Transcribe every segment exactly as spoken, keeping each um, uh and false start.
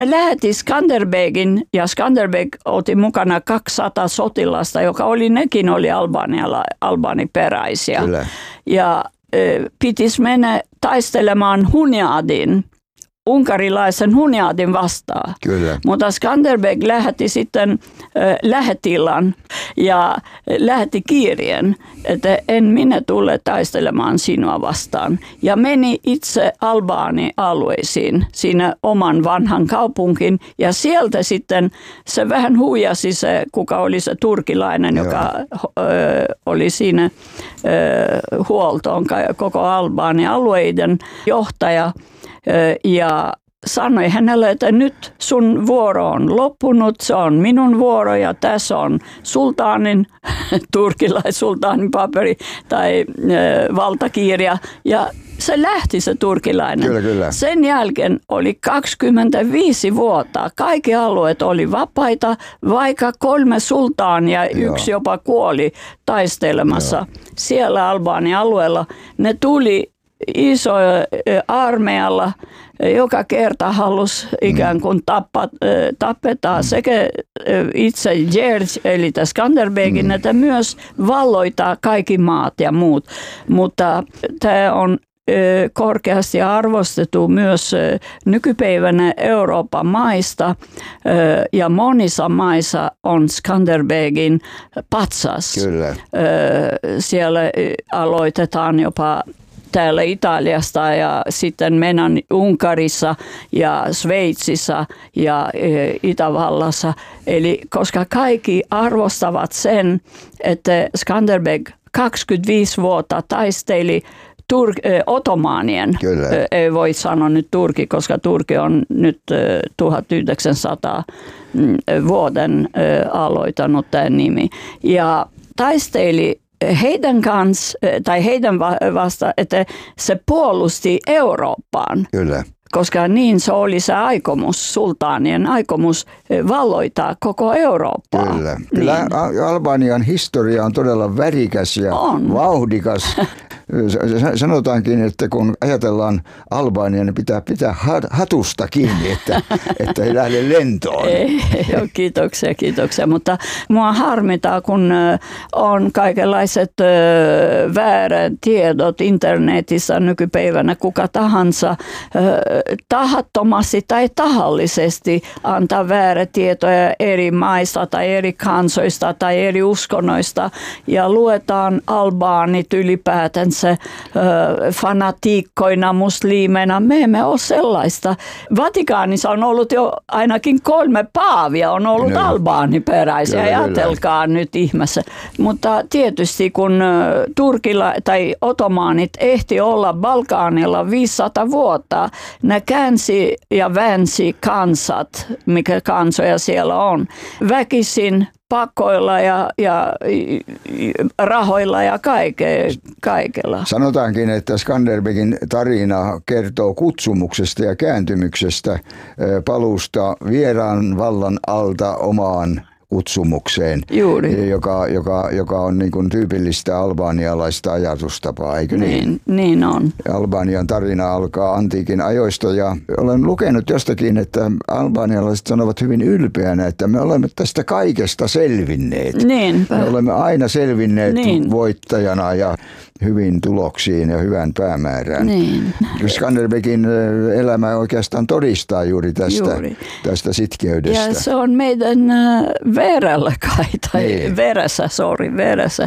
lähetti Skanderbegin ja Skanderbeg otti mukana kaksisataa sotilasta, joka oli, nekin oli albaaniperäisiä. Kyllä. Ja pitäisi mennä taistelemaan Hunyadin, unkarilaisen Hunyadin vastaan. Kyllä. Mutta Skanderbeg lähetti sitten äh, lähetilan ja lähetti kirjeen, että en minä tule taistelemaan sinua vastaan. Ja meni itse Albaani-alueisiin, siinä oman vanhan kaupunkin. Ja sieltä sitten se vähän huijasi se, kuka oli se turkilainen, Joo. joka äh, oli siinä äh, huoltoon koko Albaani-alueiden johtaja. Ja sanoi hänelle, että nyt sun vuoro on loppunut, se on minun vuoro ja tässä on sultaanin, turkilais-sultaanin paperi tai äh, valtakirja. Ja se lähti se turkilainen. Kyllä, kyllä. Sen jälkeen oli kaksikymmentäviisi vuotta. Kaikki alueet oli vapaita, vaikka kolme sultaania, Joo. yksi jopa kuoli taistelemassa. Joo. Siellä Albanian alueella ne tuli iso armeijalla, joka kerta halusi ikään kuin tappa, tappetaan sekä itse Gjergj eli Skanderbegin, mm. että myös valloittaa kaikki maat ja muut. Mutta tämä on korkeasti arvostettu myös nykypäivänä Euroopan maista ja monissa maissa on Skanderbegin patsas. Kyllä. Siellä aloitetaan jopa täällä Italiasta ja sitten mennään Unkarissa ja Sveitsissä ja Itävallassa. Eli koska kaikki arvostavat sen, että Skanderbeg kaksikymmentäviisi vuotta taisteli Tur- Ottomaanien, Kyllä. ei voi sanoa nyt Turkki, koska Turkki on nyt tuhatyhdeksänsataa vuoden aloittanut tämä nimi. Ja taisteli heidän kanssa, tai heidän vasta, että se puolusti Eurooppaan. Kyllä. Koska niin se oli se aikomus, sultaanien aikomus valloittaa koko Eurooppaa. Kyllä. Kyllä niin. Albanian historia on todella värikäs ja on. vauhdikas. Sanotaankin, että kun ajatellaan Albania, niin pitää pitää hatusta kiinni, että, että ei lähde lentoon. Ei, joo, kiitoksia, kiitoksia. Mutta mua harmittaa, kun on kaikenlaiset väärät tiedot internetissä nykypäivänä, kuka tahansa tahattomasti tai tahallisesti antaa väärät tietoja eri maista tai eri kansoista tai eri uskonnoista ja luetaan albaanit ylipäätänsä fanatiikkoina, muslimeina. Me emme ole sellaista. Vatikaanissa on ollut jo ainakin kolme paavia, on ollut no. albaaniperäisiä. Kyllä, ajatelkaa kyllä. nyt ihmeessä. Mutta tietysti kun Turkilla tai ottomaanit ehti olla Balkanilla viisisataa vuotta, ne käänsi ja väänsi kansat, mikä kansoja siellä on, väkisin pakoilla ja, ja rahoilla ja kaike, kaikella. Sanotaankin, että Skanderbegin tarina kertoo kutsumuksesta ja kääntymyksestä, paluusta vieraan vallan alta omaan kutsumukseen, Juuri. Joka, joka, joka on niin kuin tyypillistä albaanialaista ajatustapaa, eikö niin? Niin, niin on. Albanian tarina alkaa antiikin ajoista ja olen lukenut jostakin, että albaanialaiset sanovat hyvin ylpeänä, että me olemme tästä kaikesta selvinneet. Niinpä. Me olemme aina selvinneet niin. voittajana ja hyvin tuloksiin ja hyvän päämäärään. Niin. Skanderbegin elämä oikeastaan todistaa juuri tästä, juuri. tästä sitkeydestä. Ja se on meidän verellä kai, tai niin. veressä, sorry, veressä,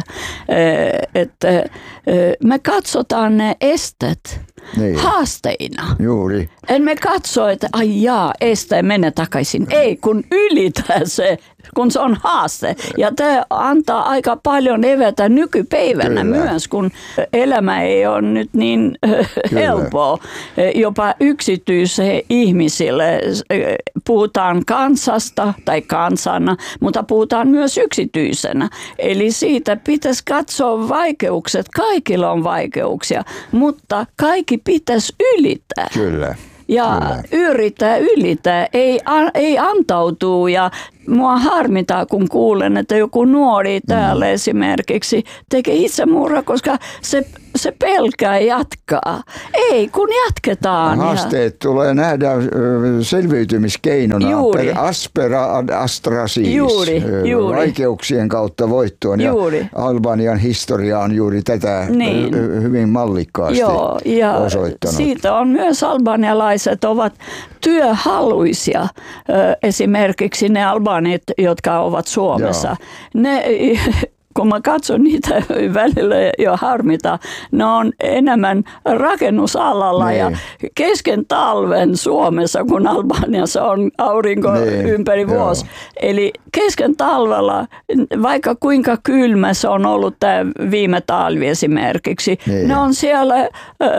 että me katsotaan ne estet niin. haasteina. Juuri. En me katso, että ai jaa, este mene takaisin. Ei, kun ylitä se, kun se on haaste. Ja tämä antaa aika paljon evätä nykypäivänä Kyllä. myös, kun elämä ei ole nyt niin helppoa. Jopa yksityisille ihmisille puhutaan kansasta tai kansana, mutta puhutaan myös yksityisenä. Eli siitä pitäisi katsoa vaikeukset. Kaikilla on vaikeuksia, mutta kaikki pitäisi ylittää. Kyllä. Ja Kyllä. yrittää ylittää, ei, ei antautuu ja mua harmittaa, kun kuulen, että joku nuori täällä mm. esimerkiksi tekee itsemurha, koska se se pelkää jatkaa. Ei, kun jatketaan. Haasteet ja... tulee nähdä selviytymiskeinona. Juuri. Per aspera ad astra siis. Juuri, juuri. Vaikeuksien kautta voittoon. Juuri. Ja Albanian historia on juuri tätä niin. hyvin mallikkaasti Joo, ja osoittanut. Siitä on myös albanialaiset ovat työhaluisia. Esimerkiksi ne albanit, jotka ovat Suomessa. Joo. Ne... Kun mä katson niitä välillä jo harmita, ne on enemmän rakennusalalla niin. Ja kesken talven Suomessa, kun Albaniassa on aurinko niin. ympäri vuosi. Eli kesken talvella, vaikka kuinka kylmä se on ollut tämä viime talvi esimerkiksi, niin. Ne on siellä äh,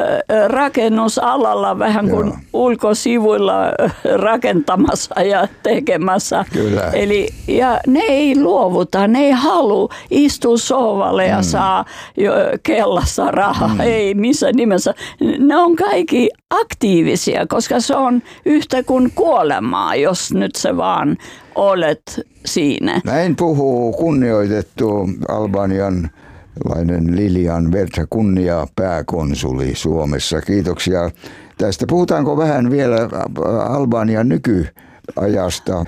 rakennusalalla vähän kuin Joo. ulkosivuilla rakentamassa ja tekemässä. Kyllä. Eli, ja ne ei luovuta, ne ei halua istuu sohvalle ja mm. saa jo kellassa rahaa. Mm. Ei missään nimessä. Ne on kaikki aktiivisia, koska se on yhtä kuin kuolemaa, jos nyt se vaan olet siinä. Näin puhuu kunnioitettu Albanian lainen Lilian Verta, kunnia pääkonsuli Suomessa. Kiitoksia tästä. Puhutaanko vähän vielä Albanian nykyajasta?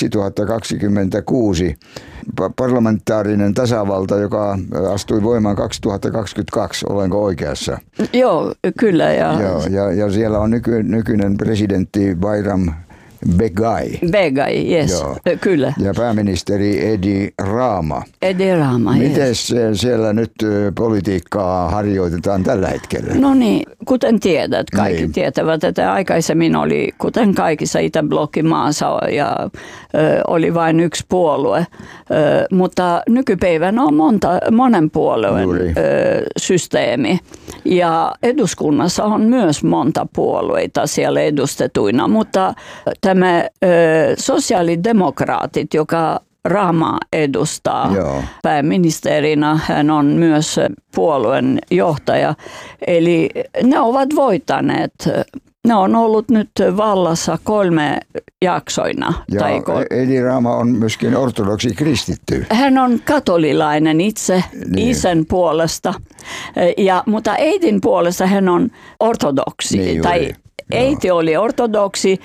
kaksituhattakaksikymmentäkuusi parlamentaarinen tasavalta, joka astui voimaan kaksituhattakaksikymmentäkaksi, olenko oikeassa? Joo, kyllä. Ja, Joo, ja, ja siellä on nyky, nykyinen presidentti Bayram Begay. Begay, yes, Joo. Kyllä. Ja pääministeri Edi Rama. Edi Rama, Miten yes. siellä nyt politiikkaa harjoitetaan tällä hetkellä? No niin, kuten tiedät, kaikki niin. tietävät, että aikaisemmin oli, kuten kaikissa Itäblokkin maassa, ja ö, oli vain yksi puolue. Ö, mutta nykypäivänä on monta, monen puolueen ö, systeemi. Ja eduskunnassa on myös monta puolueita siellä edustetuina, mutta tämä ö, sosiaalidemokraatit, joka Rama edustaa Joo. pääministerinä, hän on myös puolueen johtaja, eli ne ovat voittaneet. Ne on ollut nyt vallassa kolme jaksoina. Ja tai kol- Edi Rama on myöskin ortodoksi kristitty. Hän on katolilainen itse niin. isän puolesta, ja, mutta äidin puolesta hän on ortodoksi. Niin tai äiti oli ortodoksi,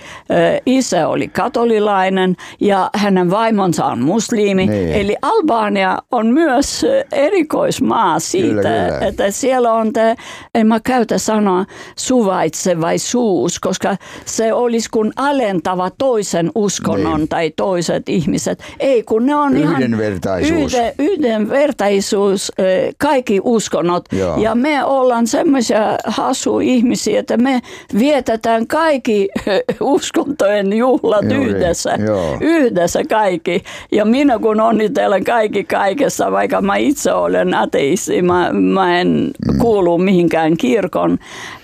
isä oli katolilainen ja hänen vaimonsa on muslimi. Niin. Eli Albania on myös erikoismaa siitä, kyllä, kyllä. että siellä on tämä, en mä käytä sanoa suvaitsevaisuus, koska se olisi kun alentava toisen uskonnon niin. tai toiset ihmiset. Ei, kun ne on yhdenvertaisuus. ihan yhden, yhdenvertaisuus, kaikki uskonnot. Joo. Ja me ollaan semmoisia hassuja ihmisiä, että me vietetään kaikki uskontojen juhlat Juuri, yhdessä, joo. yhdessä kaikki. Ja minä kun onnitellen kaikki kaikessa, vaikka mä itse olen ateisti, mä, mä en mm. kuulu mihinkään kirkon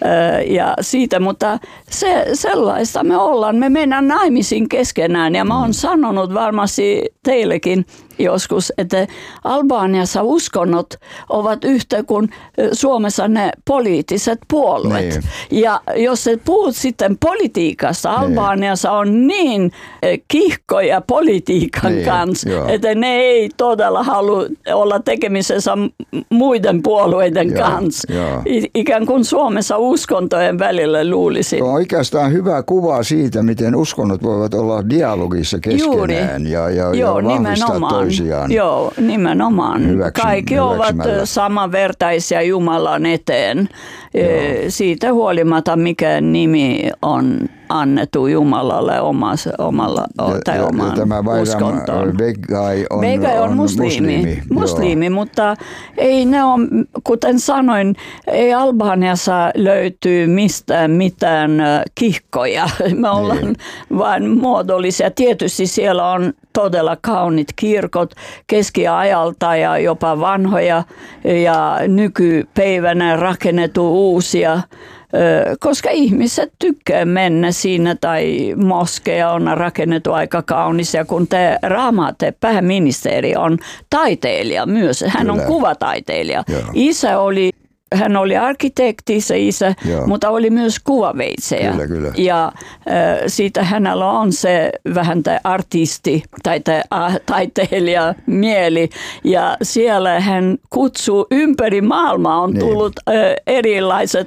ja siitä, mutta se, sellaista me ollaan. Me mennään naimisiin keskenään ja mä oon mm. sanonut varmasti teillekin joskus, että Albaniassa uskonnot ovat yhtä kuin Suomessa ne poliittiset puolueet. Niin. Ja jos et puhut sitten politiikasta, niin. Albaniassa on niin kiihkoja politiikan niin. kanssa, joo. että ne ei todella halua olla tekemisessä muiden puolueiden joo, kanssa. Joo. Ikään kuin Suomessa uskontojen välillä luulisi. On oikeastaan hyvä kuva siitä, miten uskonnot voivat olla dialogissa keskenään Juuri. ja, ja, joo, ja vahvistaa toisiaan. Joo, nimenomaan. Hyväksy, Kaikki ovat samanvertaisia Jumalan eteen. Joo. Siitä huolimatta, mikä nimi on annettu Jumalalle omassa, omalla, ja, tai ja, omaan ja tämä uskontoon. Begay on, Begay on, on muslimi, muslimi, muslimi mutta ei ne on, kuten sanoin, ei Albaniassa löytyy mistään mitään kihkoja. Me ollaan niin. vain muodollisia. Tietysti siellä on todella kaunit kirkot keskiajalta ja jopa vanhoja ja nykypäivänä rakennettu uusia, koska ihmiset tykkää mennä siinä tai moskeja on rakennettu aika kaunis ja kun te Rama, te pääministeri on taiteilija myös, hän Kyllä. on kuvataiteilija. Joo. Isä oli hän oli arkkitehti se isä, Joo. mutta oli myös kuvaveitsejä. Kyllä, kyllä. Ja äh, siitä hänellä on se vähän tämä artisti tai äh, taiteilija mieli. Ja siellä hän kutsuu ympäri maailmaa on niin. tullut äh, erilaiset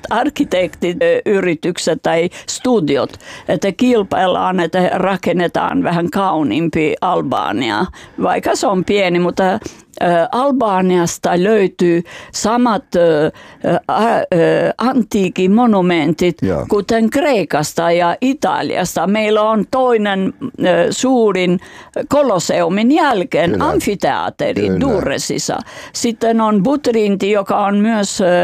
arkkitehtiyritykset tai studiot, että kilpaillaan, että rakennetaan vähän kauniimpi Albania, vaikka se on pieni, mutta Albaniasta löytyy samat äh, äh, antiikin monumentit, Joo. kuten Kreikasta ja Italiasta. Meillä on toinen äh, suurin Kolosseumin jälkeen Kyllä. amfiteatteri Kyllä. Durresissa. Sitten on Butrinti, joka on myös äh,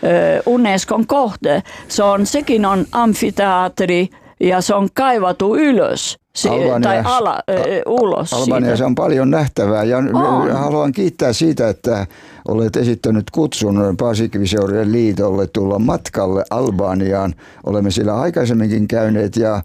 Unescon kohde. Se on, sekin on amfiteatteri ja se on kaivattu ylös. Si- tai ala, ö, ulos Albaniassa siitä. on paljon nähtävää ja On. haluan kiittää siitä, että olet esittänyt kutsun Paasikiviseurien liitolle tulla matkalle Albaniaan. Olemme siellä aikaisemminkin käyneet ja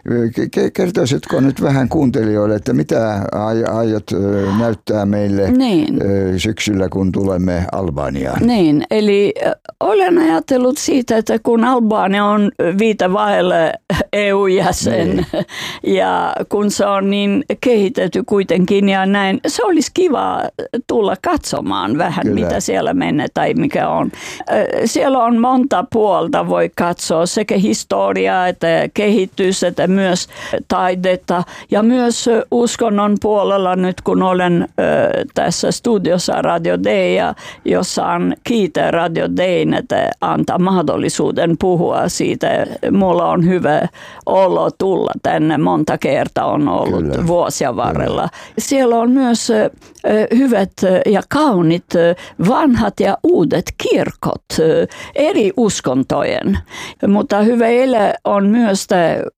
kertoisitko nyt vähän kuuntelijoille, että mitä aiot näyttää meille niin. syksyllä, kun tulemme Albaniaan? Niin, eli olen ajatellut siitä, että kun Albania on viitevaille E U-jäsen niin. ja kun se on niin kehitetty kuitenkin ja näin, se olisi kiva tulla katsomaan vähän, Kyllä. mitä siellä menee tai mikä on. Siellä on monta puolta, voi katsoa sekä historiaa että kehitys, että myös taidetta ja myös uskonnon puolella nyt kun olen tässä studiossa Radio D, ja jossa on kiitä Radio D:n, että antaa mahdollisuuden puhua siitä. Mulla on hyvä olo tulla tänne, monta kertaa on ollut Kyllä. vuosia varrella. Kyllä. Siellä on myös hyvät ja kaunit vanhat ja uudet kirkot eri uskontojen, mutta hyvä ele on myös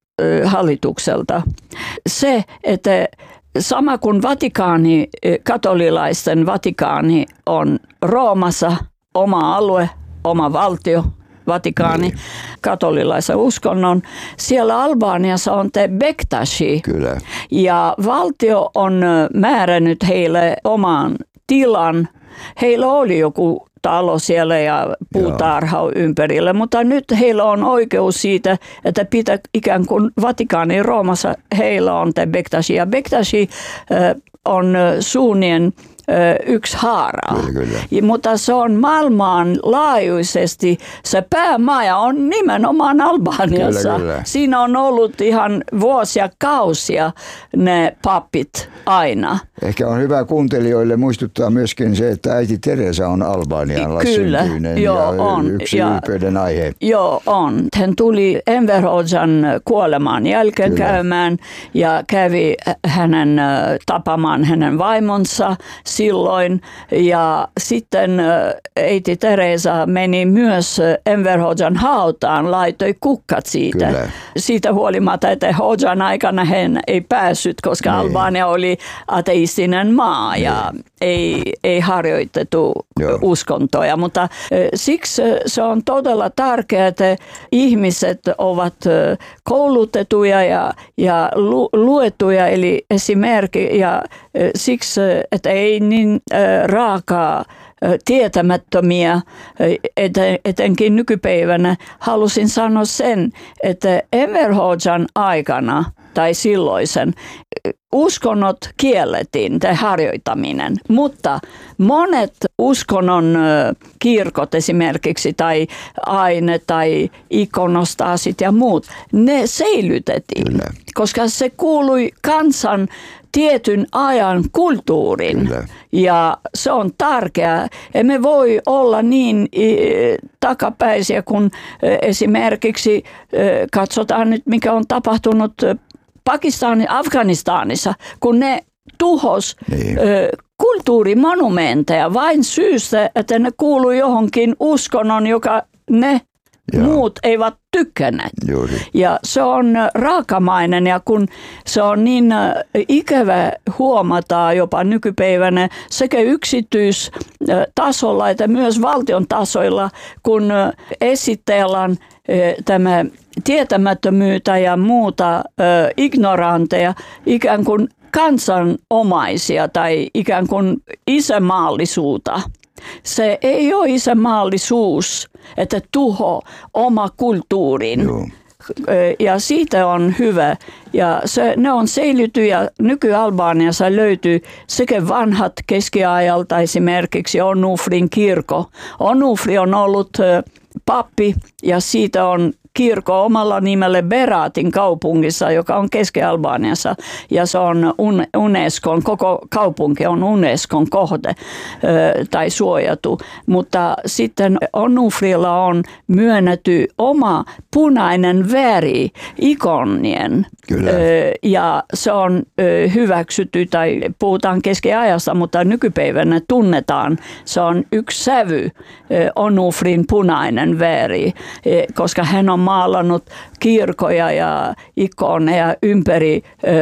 hallitukselta se, että sama kuin Vatikaani, katolilaisten Vatikaani on Roomassa oma alue, oma valtio, Vatikaani, niin. katolilaisen uskonnon. Siellä Albaniassa on te Bektashi. Kyllä. Ja valtio on määrännyt heille oman tilan. Heillä oli joku talo siellä ja puutarha ympärillä, mutta nyt heillä on oikeus siitä, että pitää ikään kuin Vatikaanin Roomassa heillä on te Bektashi. Ja Bektashi on suunnien yksi haara. Kyllä, kyllä. Ja, mutta se on maailmanlaajuisesti, se päämaja on nimenomaan Albaniassa. Kyllä, kyllä. Siinä on ollut ihan vuosia kausia ne papit aina. Ehkä on hyvä kuuntelijoille muistuttaa myöskin se, että äiti Teresa on Albanialla Kyllä, syntyinen joo, ja on. yksi ja, ylpeyden aihe. Joo, on. Hän tuli Enver Hoxhan kuolemaan jälkeen Kyllä. käymään ja kävi hänen tapamaan hänen vaimonsa silloin. Ja sitten äiti Teresa meni myös Enver Hoxhan hautaan, laitoi kukkat siitä. Kyllä. Siitä huolimatta, että Hoxhan aikana hän ei päässyt, koska niin. Albania oli ateistinen maa niin. ja ei, ei harjoitettu Joo. uskontoja. Mutta siksi se on todella tärkeää, että ihmiset ovat koulutettuja ja, ja lu, luettuja, eli esimerkiksi ja siksi, että ei niin raakaa tietämättömiä, etenkin nykypäivänä, halusin sanoa sen, että Enver Hoxhan aikana tai silloisen uskonnot kiellettiin tai harjoittaminen, mutta monet uskonnon kirkot esimerkiksi tai aine tai ikonostaasit ja muut, ne säilytettiin, Kyllä. koska se kuului kansan tietyn ajan kulttuurin. Kyllä. Ja se on tärkeää. Emme voi olla niin takapäisiä, kun esimerkiksi katsotaan nyt, mikä on tapahtunut Pakistanin, Afganistanissa, kun ne tuhos niin. kulttuurimonumentteja vain syystä, että ne kuuluu johonkin uskonnon, joka ne Joo. muut eivät tykkänneet. Juuri. Ja se on raakamainen ja kun se on niin ikävä huomata jopa nykypäivänä sekä yksityistasolla että myös valtion tasoilla, kun esitellään tämä tietämättömyyttä ja muuta ignoranteja ikään kuin kansanomaisia tai ikään kuin isämaallisuutta. Se ei ole isänmaallisuus, että tuho oma kulttuurin. Joo. Ja siitä on hyvä. Ja se, ne on säilyty ja nyky-Albaniassa löytyy sekä vanhat keskiajalta esimerkiksi Onufrin kirkko. Onufri on ollut pappi ja siitä on kirkko omalla nimellä Beratin kaupungissa, joka on Keski-Albaniassa. Ja se on Unescon, koko kaupunki on Unescon kohde tai suojattu. Mutta sitten Onufrilla on myönnetty oma punainen väri ikonien. Kyllä. Ja se on hyväksytty, tai puhutaan keskiajasta, mutta nykypäivänä tunnetaan. Se on yksi sävy, Onufrin punainen väri, koska hän on maalannut kirkkoja ja ikoneja ympäri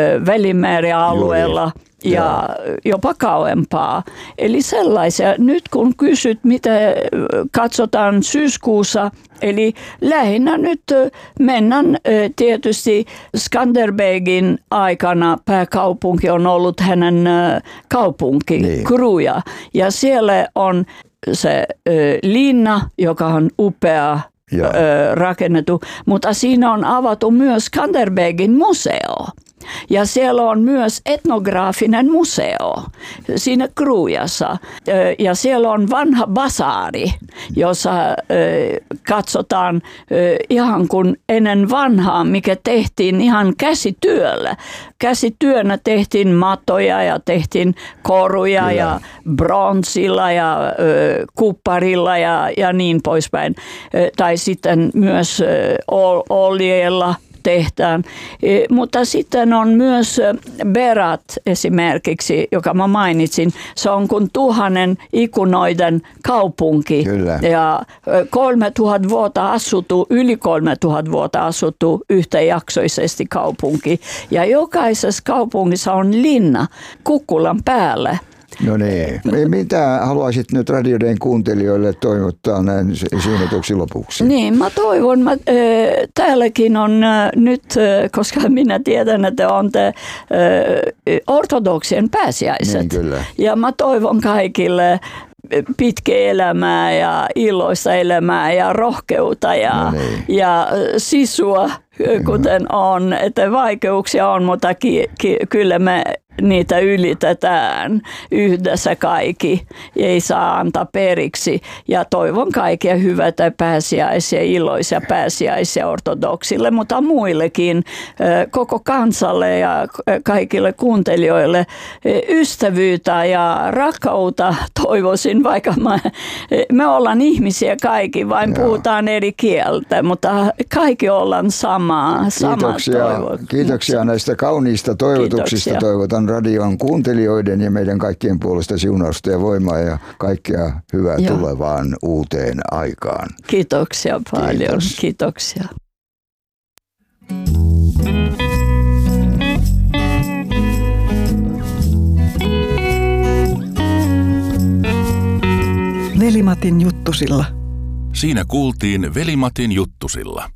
Välimeren-alueella ja jopa kauempaa. Eli sellaisia. Nyt kun kysyt, mitä katsotaan syyskuussa, eli lähinnä nyt mennään tietysti Skanderbegin aikana pääkaupunki on ollut hänen kaupunki, niin. Kruja. Ja siellä on se linna, joka on upea, ja. rakennettu, mutta siinä on avattu myös Skanderbegin museo. Ja siellä on myös etnograafinen museo siinä Krujassa. Ja siellä on vanha basaari, jossa katsotaan ihan kuin ennen vanhaa, mikä tehtiin ihan käsityöllä. Käsityönä tehtiin mattoja ja tehtiin koruja Kyllä. ja bronssilla ja kupparilla ja, ja niin poispäin. Tai sitten myös oljella tehdään. Mutta sitten on myös Berat esimerkiksi, joka mä mainitsin. Se on kuin tuhannen ikunoiden kaupunki. Kyllä. Ja kolme tuhat vuotta asuttu, yli kolme tuhat vuotta asuttu yhtäjaksoisesti kaupunki. Ja jokaisessa kaupungissa on linna kukkulan päällä. No niin. Mitä haluaisit nyt radioiden kuuntelijoille toivottaa näin siunatuksi lopuksi? Niin, mä toivon, mä, äh, täälläkin on äh, nyt, äh, koska minä tiedän, että on te äh, ortodoksien pääsiäiset. Niin, kyllä. Ja mä toivon kaikille pitkä elämää ja iloista elämää ja rohkeutta ja, no niin. ja sisua, kuten on, että vaikeuksia on, mutta ki, ki, kyllä me niitä ylitetään yhdessä kaikki. Ei saa antaa periksi. Ja toivon kaikkia hyvätä pääsiäisiä, iloisia pääsiäisiä ortodoksille, mutta muillekin, koko kansalle ja kaikille kuuntelijoille ystävyyttä ja rakkautta toivoisin, vaikka me, me ollaan ihmisiä kaikki, vain Joo. puhutaan eri kieltä, mutta kaikki ollaan samaa. Kiitoksia, kiitoksia näistä kauniista toivotuksista. Kiitoksia. Toivotan radion kuuntelijoiden ja meidän kaikkien puolesta siunausta ja voimaa ja kaikkea hyvää Joo. tulevaan uuteen aikaan. Kiitoksia paljon. Kiitos. Kiitoksia. Veli-Matin juttusilla. Siinä kuultiin Veli-Matin juttusilla.